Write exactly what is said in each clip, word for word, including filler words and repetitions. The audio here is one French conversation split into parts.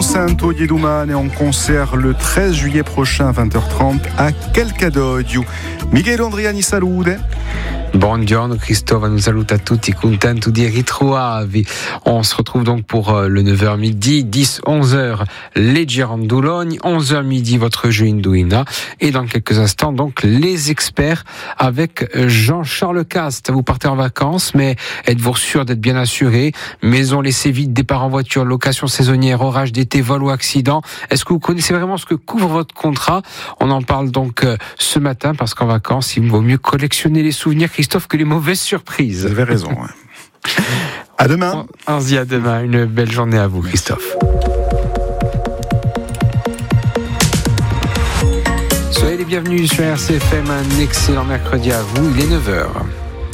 Monsanto di Domani en concert le treize juillet prochain à vingt heures trente à Calcadoglio. Miguel Andriani, salute. Buongiorno Christophe, nous saluta tutti, contento di ritrovarvi. On se retrouve donc pour euh, le neuf heures midi, dix, onze heures, les Girandoloni, onze heures midi, votre jeu Indouina. Et dans quelques instants, donc, les experts avec Jean-Charles Cast. Vous partez en vacances, mais êtes-vous sûr d'être bien assuré? Maison laissée vide, départ en voiture, location saisonnière, orage d'été, vol ou accident. Est-ce que vous connaissez vraiment ce que couvre votre contrat? On en parle donc euh, ce matin, parce qu'en vacances, il vaut mieux collectionner les souvenirs, Christophe, que les mauvaises surprises. Vous avez raison. Ouais. À demain. On, on se dit à demain. Une belle journée à vous, Christophe. Soyez les bienvenus sur R C F M. Un excellent mercredi à vous. Il est neuf heures.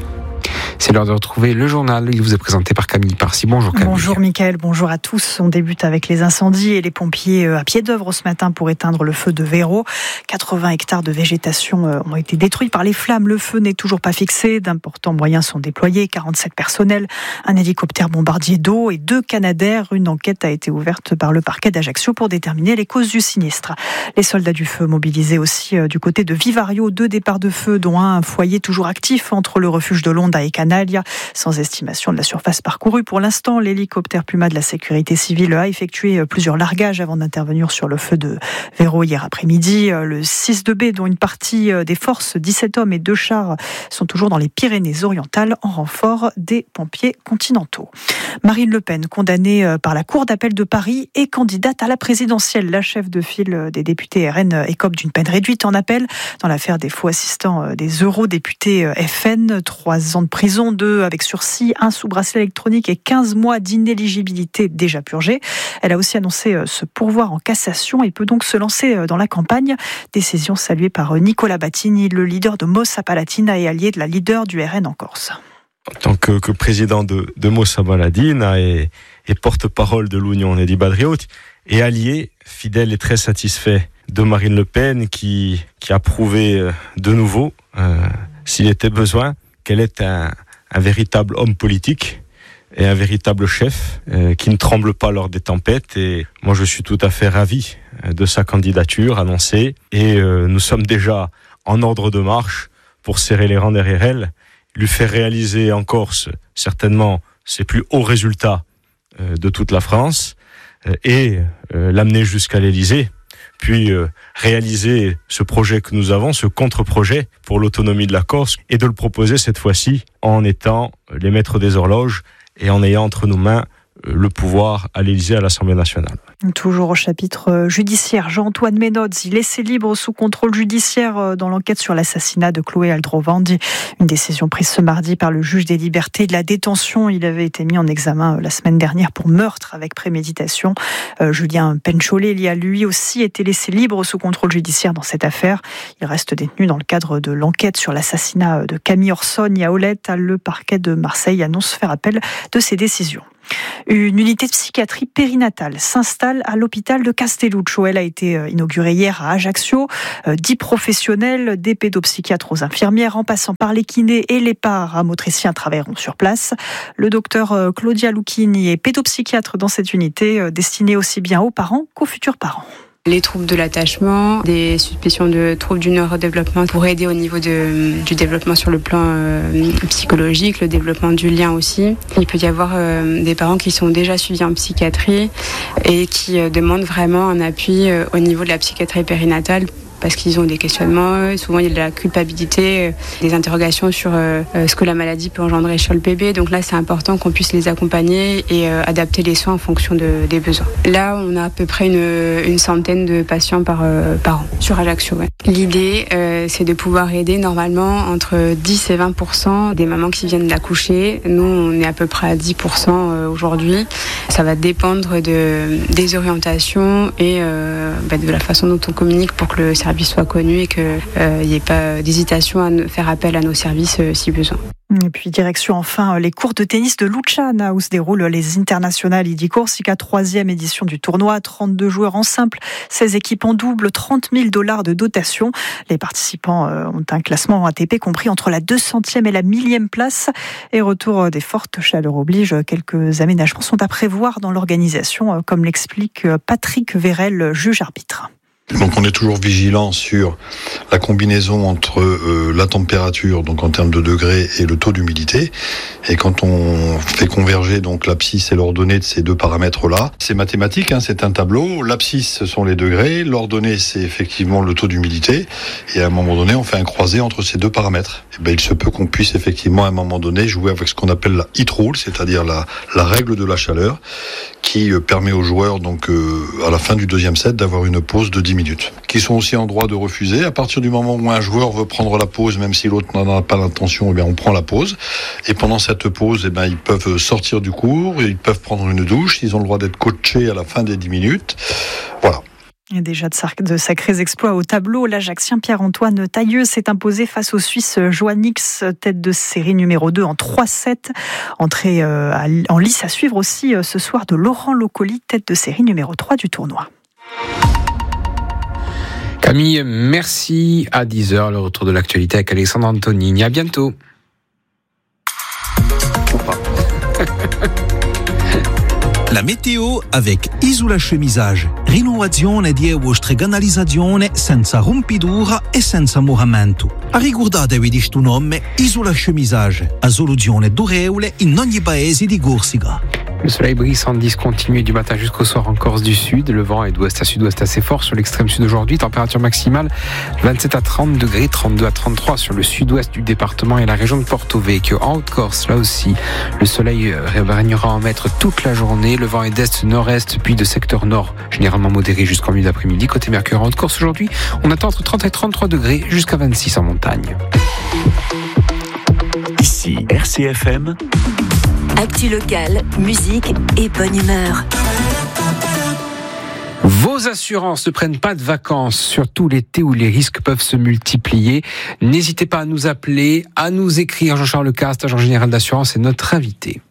C'est l'heure de retrouver le journal. Il vous est présenté par Camille Parcy. Bonjour Camille. Bonjour Mickaël, bonjour à tous. On débute avec les incendies et les pompiers à pied d'œuvre ce matin pour éteindre le feu de Véro. quatre-vingts hectares de végétation ont été détruits par les flammes. Le feu n'est toujours pas fixé. D'importants moyens sont déployés. quarante-sept personnels, un hélicoptère bombardier d'eau et deux Canadair. Une enquête a été ouverte par le parquet d'Ajaccio pour déterminer les causes du sinistre. Les soldats du feu mobilisés aussi du côté de Vivario. Deux départs de feu, dont un foyer toujours actif entre le refuge de Londa et Canal. Sans estimation de la surface parcourue. Pour l'instant, l'hélicoptère Puma de la sécurité civile a effectué plusieurs largages avant d'intervenir sur le feu de Véro hier après-midi. Le six deux B, dont une partie des forces, dix-sept hommes et deux chars, sont toujours dans les Pyrénées-Orientales en renfort des pompiers continentaux. Marine Le Pen, condamnée par la Cour d'appel de Paris, est candidate à la présidentielle. La chef de file des députés R N écope d'une peine réduite en appel dans l'affaire des faux assistants des eurodéputés F N. Trois ans de prison, deux avec sursis, un sous bracelet électronique et quinze mois d'inéligibilité déjà purgés. Elle a aussi annoncé se pourvoir en cassation et peut donc se lancer dans la campagne. Décision saluée par Nicolas Battini, le leader de Mossa Palatina et allié de la leader du R N en Corse. En tant que, que président de, de Mossa Palatina et, et porte-parole de l'Union des Patriotes et allié, fidèle et très satisfait de Marine Le Pen qui, qui a prouvé de nouveau, euh, s'il était besoin, qu'elle est un un véritable homme politique et un véritable chef euh, qui ne tremble pas lors des tempêtes. Et moi, je suis tout à fait ravi de sa candidature annoncée. Et euh, nous sommes déjà en ordre de marche pour serrer les rangs derrière elle, lui faire réaliser en Corse certainement ses plus hauts résultats euh, de toute la France euh, et euh, l'amener jusqu'à l'Élysée. Puis euh, réaliser ce projet que nous avons, ce contre-projet pour l'autonomie de la Corse, et de le proposer cette fois-ci en étant les maîtres des horloges et en ayant entre nos mains le pouvoir à l'Élysée, à l'Assemblée nationale. Toujours au chapitre judiciaire, Jean-Antoine Menodzi, laissé libre sous contrôle judiciaire dans l'enquête sur l'assassinat de Chloé Aldrovandi. Une décision prise ce mardi par le juge des libertés et de la détention. Il avait été mis en examen la semaine dernière pour meurtre avec préméditation. Euh, Julien Pencholet, il y a lui aussi été laissé libre sous contrôle judiciaire dans cette affaire. Il reste détenu dans le cadre de l'enquête sur l'assassinat de Camille Orsogne à Olette. Le parquet de Marseille annonce faire appel de ces décisions. Une unité de psychiatrie périnatale s'installe à l'hôpital de Castelluccio. Elle a été inaugurée hier à Ajaccio. Dix professionnels, des pédopsychiatres aux infirmières, en passant par les kinés et les paramotriciens travailleront sur place. Le docteur Claudia Lucchini est pédopsychiatre dans cette unité, destinée aussi bien aux parents qu'aux futurs parents. Les troubles de l'attachement, des suspicions de troubles du neurodéveloppement pour aider au niveau de, du développement sur le plan euh, psychologique, le développement du lien aussi. Il peut y avoir euh, des parents qui sont déjà suivis en psychiatrie et qui euh, demandent vraiment un appui euh, au niveau de la psychiatrie périnatale, parce qu'ils ont des questionnements, souvent il y a de la culpabilité, des interrogations sur euh, ce que la maladie peut engendrer sur le bébé. Donc là, c'est important qu'on puisse les accompagner et euh, adapter les soins en fonction de, des besoins. Là, on a à peu près une, une centaine de patients par, euh, par an sur Ajaccio. Ouais. L'idée, euh, c'est de pouvoir aider normalement entre dix et vingt pour cent des mamans qui viennent d'accoucher. Nous, on est à peu près à dix pour cent aujourd'hui. Ça va dépendre de, des orientations et euh, bah, de la façon dont on communique pour que le service service soit connu et qu'il n'y ait pas d'hésitation à faire appel à nos services euh, si besoin. Et puis direction enfin les cours de tennis de Luciana où se déroulent les Internationali di Corsica, troisième édition du tournoi. trente-deux joueurs en simple, seize équipes en double, trente mille dollars de dotation. Les participants ont un classement A T P compris entre la deux centième et la millième place. Et retour des fortes chaleurs oblige, quelques aménagements sont à prévoir dans l'organisation, comme l'explique Patrick Vérel, juge arbitre. Donc on est toujours vigilant sur la combinaison entre euh, la température, donc en termes de degrés, et le taux d'humidité. Et quand on fait converger donc l'abscisse et l'ordonnée de ces deux paramètres-là, c'est mathématique, hein, c'est un tableau. L'abscisse, ce sont les degrés, l'ordonnée, c'est effectivement le taux d'humidité. Et à un moment donné, on fait un croisé entre ces deux paramètres. Et ben, il se peut qu'on puisse effectivement à un moment donné jouer avec ce qu'on appelle la heat rule, c'est-à-dire la, la règle de la chaleur, qui euh, permet aux joueurs donc euh, à la fin du deuxième set d'avoir une pause de dix minutes, qui sont aussi en droit de refuser. À partir du moment où un joueur veut prendre la pause, même si l'autre n'en a pas l'intention, eh bien on prend la pause. Et pendant cette pause, eh bien ils peuvent sortir du cours, ils peuvent prendre une douche, ils ont le droit d'être coachés à la fin des dix minutes. Voilà. Et déjà de sacrés exploits au tableau, l'Ajaxien Pierre-Antoine Tailleux s'est imposé face au Suisse Joannix, tête de série numéro deux en trois sept. Entrée en lice à suivre aussi ce soir de Laurent Locoli, tête de série numéro trois du tournoi. Camille, merci. À dix heures, le retour de l'actualité avec Alexandre Antonini. À bientôt. La météo avec Isola Chemisage. Rinnovazione di euostreganalizzazione senza rompidura e senza muramento. Ricordatevi di sto nome Isola Chemisage, a soluzione durevole in ogni paese di Corsica. Le soleil brille sans discontinuer du matin jusqu'au soir en Corse du Sud. Le vent est d'ouest à sud-ouest assez fort sur l'extrême sud aujourd'hui. Température maximale vingt-sept à trente degrés, trente-deux à trente-trois sur le sud-ouest du département et la région de Porto Vecchio. En Haute-Corse, là aussi, le soleil régnera en maître toute la journée. Le vent est d'est-nord-est, puis de secteur nord, généralement modéré jusqu'en milieu d'après-midi. Côté Mercure, en Haute-Corse aujourd'hui, on attend entre trente et trente-trois degrés jusqu'à vingt-six en montagne. Ici R C F M. Actu locale, musique et bonne humeur. Vos assurances ne prennent pas de vacances, surtout l'été où les risques peuvent se multiplier. N'hésitez pas à nous appeler, à nous écrire. Jean-Charles Cast, agent général d'assurance, est notre invité.